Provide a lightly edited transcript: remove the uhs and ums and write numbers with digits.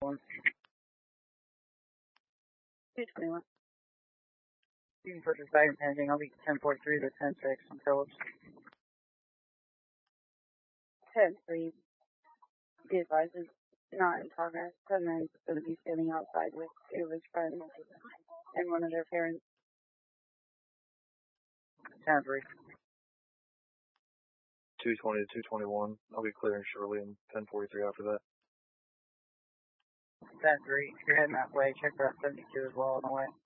221. You can put this back in pending. I'll be 1043 to 10-6 on Phillips. 10-3. Be advised it's not in progress. 10 men going to be standing outside with his friends and one of their parents. 10-3. 220 to 221. I'll be clearing Shirley and 1043 after that. 10-3. If you're heading that way, check Route 72 as well on the way.